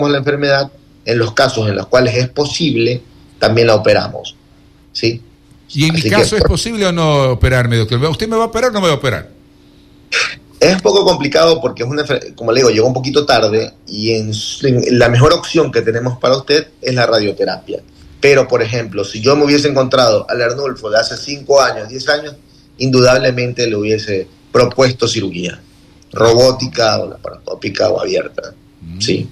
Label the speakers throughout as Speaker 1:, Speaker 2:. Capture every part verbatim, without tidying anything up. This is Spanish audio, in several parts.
Speaker 1: tratamos la enfermedad, en los casos en los cuales es posible, también la operamos, ¿sí?
Speaker 2: ¿Y en Así mi caso que, es posible o no operarme, doctor? ¿Usted me va a operar o no me va a operar?
Speaker 1: Es un poco complicado porque, es una, como le digo, llegó un poquito tarde y en, en, la mejor opción que tenemos para usted es la radioterapia. Pero, por ejemplo, si yo me hubiese encontrado al Arnulfo de hace cinco años, diez años, indudablemente le hubiese propuesto cirugía robótica o laparoscópica o abierta. Mm. Sí.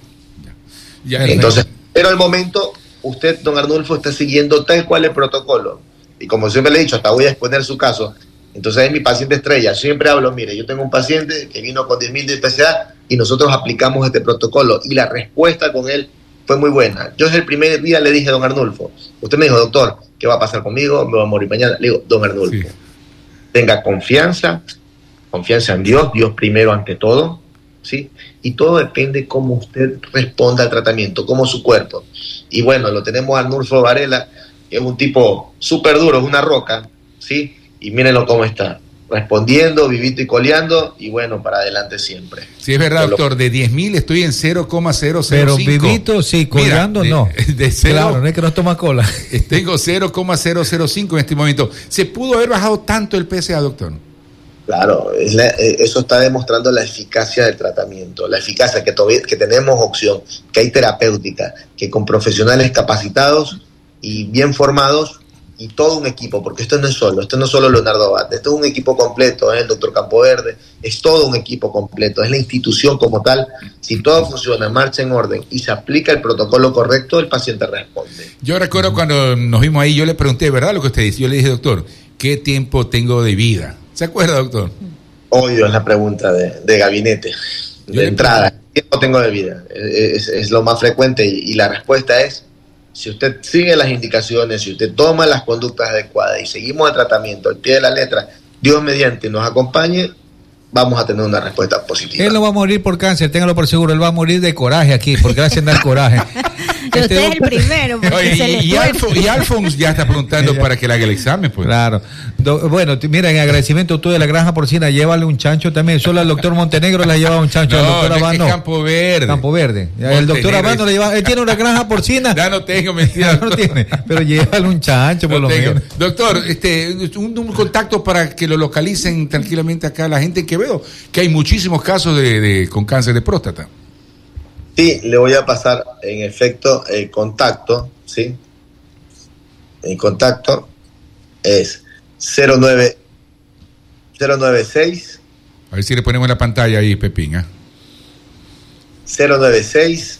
Speaker 1: Ya, ya, Entonces, ya. Pero al momento, usted, don Arnulfo, está siguiendo tal cual el protocolo. Y como siempre le he dicho, hasta voy a exponer su caso. Entonces es mi paciente estrella. Siempre hablo, mire, yo tengo un paciente que vino con diez mil de P C A y nosotros aplicamos este protocolo. Y la respuesta con él fue muy buena. Yo desde el primer día le dije a don Arnulfo, usted me dijo, doctor, ¿qué va a pasar conmigo? ¿Me voy a morir mañana? Le digo, don Arnulfo, sí. tenga confianza, confianza en Dios, Dios primero ante todo, ¿sí? Y todo depende cómo usted responda al tratamiento, cómo su cuerpo. Y bueno, lo tenemos a Arnulfo Varela, que es un tipo súper duro, es una roca, ¿sí? Y mírenlo cómo está, respondiendo, vivito y coleando, y bueno, para adelante siempre.
Speaker 2: Sí, es verdad, doctor, de diez mil estoy en cero coma cero cero cinco.
Speaker 3: Pero vivito, sí, coleando
Speaker 2: Mira,
Speaker 3: no.
Speaker 2: De, de cero,
Speaker 3: claro, no es que no toma cola.
Speaker 2: Tengo cero coma cero cero cinco en este momento. ¿Se pudo haber bajado tanto el P C A, doctor?
Speaker 1: Claro, es la, eso está demostrando la eficacia del tratamiento, la eficacia que, todavía, que tenemos opción, que hay terapéutica, que con profesionales capacitados y bien formados, y todo un equipo, porque esto no es solo, esto no es solo Leonardo Abad, esto es un equipo completo, ¿eh? El doctor Campoverde, es todo un equipo completo, es la institución como tal. Si todo funciona, marcha en orden y se aplica el protocolo correcto, el paciente responde.
Speaker 2: Yo recuerdo cuando nos vimos ahí, yo le pregunté, ¿verdad lo que usted dice? Yo le dije, doctor, ¿qué tiempo tengo de vida? ¿Se acuerda, doctor?
Speaker 1: Obvio, es la pregunta de, de gabinete, de yo entrada, ¿qué tiempo tengo de vida? Es, es lo más frecuente y, y la respuesta es, si usted sigue las indicaciones, si usted toma las conductas adecuadas y seguimos el tratamiento al pie de la letra, Dios mediante nos acompañe, vamos a tener una respuesta positiva.
Speaker 3: Él no va a morir por cáncer, téngalo por seguro, él va a morir de coraje aquí, porque le hacen dar coraje.
Speaker 4: Este usted es el primero.
Speaker 2: Oye, y, y, Alfo, y Alfons ya está preguntando para que le haga el examen, pues.
Speaker 3: Claro. Do, bueno, t- mira, en agradecimiento tú de la granja porcina, llévale un chancho también. Solo al doctor Montenegro le lleva un chancho.
Speaker 2: No,
Speaker 3: al doctor
Speaker 2: no
Speaker 3: Abad,
Speaker 2: es
Speaker 3: no.
Speaker 2: Campo Verde.
Speaker 3: Campo Verde. El doctor Abad no le lleva, él tiene una granja porcina.
Speaker 2: Ya no tengo, mentira.
Speaker 3: no tiene, pero llévale un chancho por
Speaker 2: no
Speaker 3: lo
Speaker 2: tengo.
Speaker 3: menos.
Speaker 2: Doctor, este, un, un contacto para que lo localicen tranquilamente acá la gente que veo, que hay muchísimos casos de, de con cáncer de próstata.
Speaker 1: Sí, le voy a pasar en efecto el contacto, ¿sí? El contacto es cero nueve seis.
Speaker 2: A ver si le ponemos en la pantalla ahí, Pepín, ¿eh?
Speaker 1: cero nueve seis,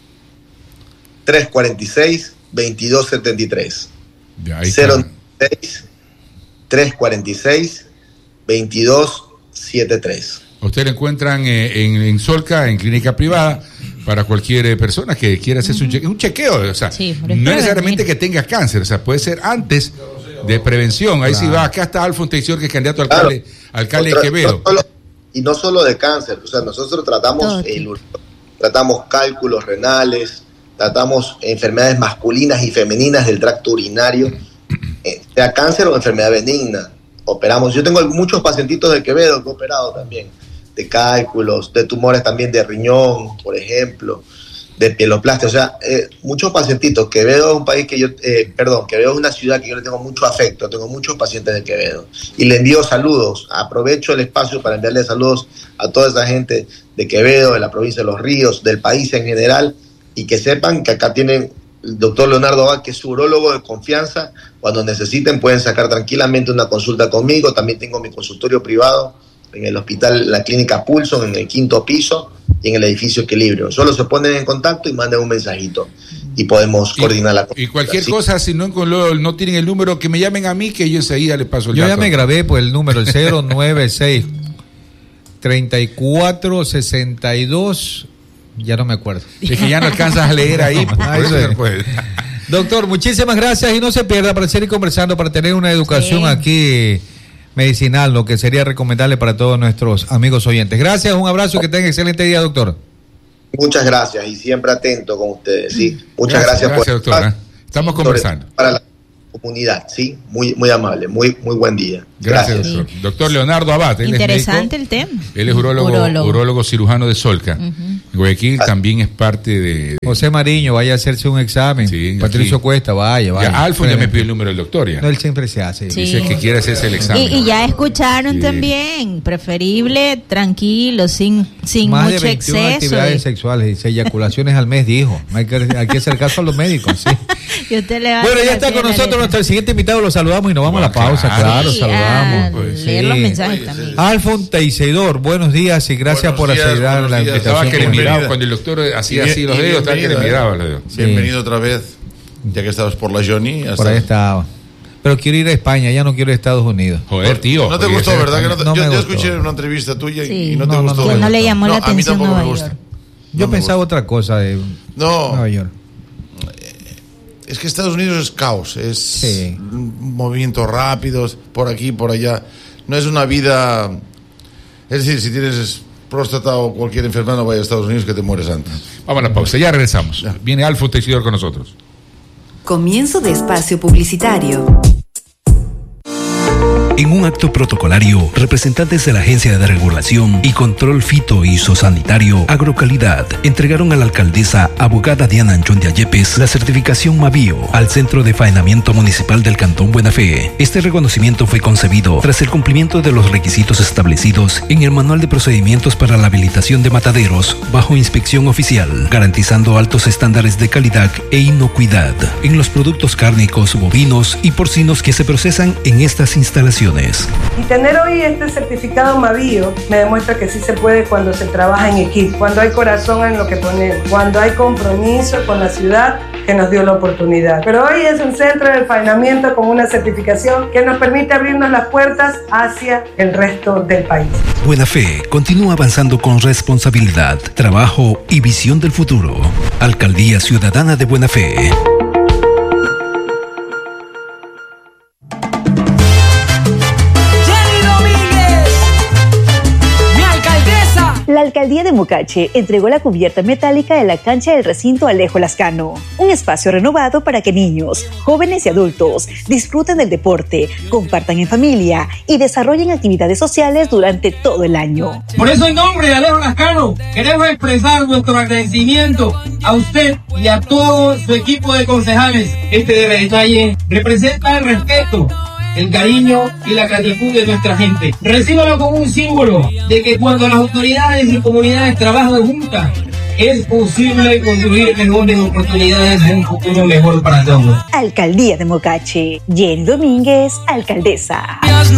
Speaker 1: tres cuatro seis, veintidós setenta y tres.
Speaker 2: Ya, ahí
Speaker 1: cero nueve seis, tres cuatro seis, veintidós setenta y tres.
Speaker 2: Usted lo encuentran eh, en, en Solca, en clínica privada, para cualquier eh, persona que quiera hacerse uh-huh. un, cheque, un chequeo. O sea, sí, no es necesariamente que tenga cáncer, o sea, puede ser antes de prevención. Ahí claro. Sí va, acá está Alfonso Teixeira, que es candidato a alcalde, claro. alcalde de Quevedo.
Speaker 1: No solo, y no solo de cáncer, o sea, nosotros tratamos, el, tratamos cálculos renales, tratamos enfermedades masculinas y femeninas del tracto urinario, eh, sea cáncer o enfermedad benigna. Operamos, yo tengo muchos pacientitos de Quevedo que he operado también, de cálculos, de tumores también de riñón, por ejemplo, de pieloplastia, o sea, eh, muchos pacientitos. Quevedo es un país que yo, eh, perdón, Quevedo es una ciudad que yo le tengo mucho afecto, tengo muchos pacientes de Quevedo, y le envío saludos, aprovecho el espacio para enviarle saludos a toda esa gente de Quevedo, de la provincia de Los Ríos, del país en general, y que sepan que acá tienen el doctor Leonardo Abad, que es su urólogo de confianza. Cuando necesiten pueden sacar tranquilamente una consulta conmigo. También tengo mi consultorio privado en el hospital, la clínica Pulso, en el quinto piso, y en el edificio Equilibrio. Solo se ponen en contacto y manden un mensajito y podemos
Speaker 2: y,
Speaker 1: coordinar la
Speaker 2: consulta. Y cualquier ¿sí? cosa, si no, no tienen el número, que me llamen a mí, que yo enseguida le paso el
Speaker 3: yo
Speaker 2: dato.
Speaker 3: Ya me grabé pues el número, el cero nueve seis, treinta y cuatro, sesenta y dos, ya no me acuerdo.
Speaker 2: Es que ya no alcanzas a leer ahí. Pues,
Speaker 3: ah, eso es. Pues. Doctor, muchísimas gracias y no se pierda para seguir conversando, para tener una educación sí. aquí medicinal, lo que sería recomendable para todos nuestros amigos oyentes. Gracias, un abrazo, que tengan excelente día, doctor.
Speaker 1: Muchas gracias y siempre atento con ustedes, sí. Muchas gracias,
Speaker 2: gracias,
Speaker 1: por
Speaker 2: doctor. ¿eh? Estamos conversando.
Speaker 1: Para la comunidad, sí, muy, muy amable, muy, muy buen día.
Speaker 2: Gracias, Gracias. doctor. Sí. Doctor Leonardo Abad.
Speaker 4: Interesante
Speaker 2: él es médico,
Speaker 4: el tema.
Speaker 2: Él es urólogo, urólogo. urólogo cirujano de Solca. Uh-huh. Guayaquil ah. también es parte de, de...
Speaker 3: José Mariño, vaya a hacerse un examen. Sí, Patricio aquí. Cuesta, vaya, vaya.
Speaker 2: Ya, Alfon ya me pidió el número del doctor. Ya.
Speaker 3: No, él siempre se hace.
Speaker 2: Sí. Dice que quiere hacerse el examen.
Speaker 4: Y, y ya escucharon sí. también, preferible, tranquilo, sin, sin
Speaker 3: Más
Speaker 4: mucho
Speaker 3: de veintiuna
Speaker 4: exceso.
Speaker 3: actividades
Speaker 4: de...
Speaker 3: sexuales, dice, eyaculaciones al mes, dijo. Hay que, hay que hacer caso a los médicos, sí.
Speaker 4: Y usted le va
Speaker 3: bueno, ya está con nosotros nuestro siguiente invitado, lo saludamos y nos vamos bueno, a la pausa, claro, claro sí, saludamos.
Speaker 4: Pues, leer sí. los mensajes también.
Speaker 3: Alfon Teiseidor, buenos días y gracias buenos por días, aceptar la invitación.
Speaker 2: Estaba que le miraba, cuando el doctor hacía así los dedos, estaba que le miraba los dedos.
Speaker 5: Bienvenido sí. otra vez, ya que estabas por la Johnny.
Speaker 3: Por ahí estaba. Pero quiero ir a España, ya no quiero ir a Estados Unidos.
Speaker 2: Joder, tío.
Speaker 5: No te gustó, ¿verdad? Que no te, no yo, yo escuché una entrevista tuya sí. y no te
Speaker 4: no,
Speaker 5: gustó.
Speaker 4: No, no le llamó la atención.
Speaker 5: A mí tampoco me gusta.
Speaker 3: Yo no pensaba otra cosa de
Speaker 5: no.
Speaker 3: Nueva York.
Speaker 5: Es que Estados Unidos es caos, es sí. movimientos rápidos, por aquí, por allá. No es una vida... Es decir, si tienes próstata o cualquier enfermedad, no vayas a Estados Unidos que te mueres antes.
Speaker 2: Vamos a la pausa, ya regresamos. Ya. Viene Alfon Teiseidor con nosotros.
Speaker 6: Comienzo de espacio publicitario.
Speaker 7: En un acto protocolario, representantes de la Agencia de Regulación y Control Fito y Zosanitario Agrocalidad entregaron a la alcaldesa abogada Diana Anchondia Yepes la certificación Mavío al Centro de Faenamiento Municipal del Cantón Buena Fe. Este reconocimiento fue concebido tras el cumplimiento de los requisitos establecidos en el Manual de Procedimientos para la Habilitación de Mataderos bajo inspección oficial, garantizando altos estándares de calidad e inocuidad en los productos cárnicos, bovinos y porcinos que se procesan en estas instalaciones.
Speaker 8: Y tener hoy este certificado Mavío me demuestra que sí se puede cuando se trabaja en equipo, cuando hay corazón en lo que ponemos, cuando hay compromiso con la ciudad que nos dio la oportunidad. Pero hoy es un centro de faenamiento con una certificación que nos permite abrirnos las puertas hacia el resto del país.
Speaker 7: Buena Fe continúa avanzando con responsabilidad, trabajo y visión del futuro. Alcaldía Ciudadana de Buena Fe.
Speaker 9: La alcaldía de Mocache entregó la cubierta metálica de la cancha del recinto Alejo Lascano, un espacio renovado para que niños, jóvenes y adultos disfruten del deporte, compartan en familia y desarrollen actividades sociales durante todo el año.
Speaker 10: Por eso, en nombre de Alejo Lascano, queremos expresar nuestro agradecimiento a usted y a todo su equipo de concejales. Este detalle representa el respeto, el cariño y la gratitud de nuestra gente. Recíbalo como un símbolo de que cuando las autoridades y comunidades trabajan juntas, es posible construir mejores oportunidades de un futuro mejor para todos.
Speaker 9: Alcaldía de Mocache. Jenny Domínguez, alcaldesa.